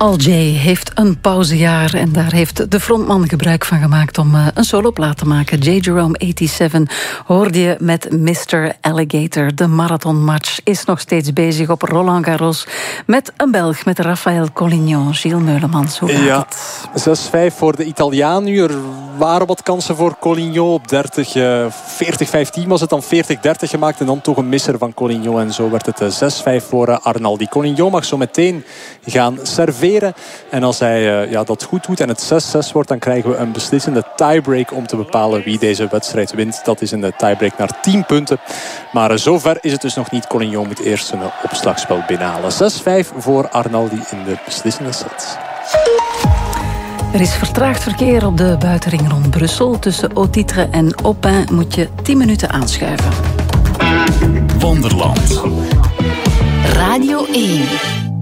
Al J heeft een pauzejaar en daar heeft de frontman gebruik van gemaakt om een soloplaat te maken. J. Jerome 87 hoorde je met Mr. Alligator. De marathonmatch is nog steeds bezig op Roland Garros met een Belg, met Raphaël Collignon. Gilles Meulemans, hoe gaat het? 6-5 voor de Italiaan nu. Er waren wat kansen voor Collignon op 40-15 was het dan 40-30 gemaakt en dan toch een misser van Collignon en zo werd het 6-5 voor Arnaldi. Collignon mag zo meteen gaan serveren. En als hij dat goed doet en het 6-6 wordt, dan krijgen we een beslissende tiebreak om te bepalen wie deze wedstrijd wint. Dat is in de tiebreak naar 10 punten. Maar zover is het dus nog niet. Collignon moet eerst een opslagspel binnenhalen. 6-5 voor Arnaldi in de beslissende set. Er is vertraagd verkeer op de buitenring rond Brussel. Tussen Auditre en Aupin moet je 10 minuten aanschuiven. Wonderland. Radio 1.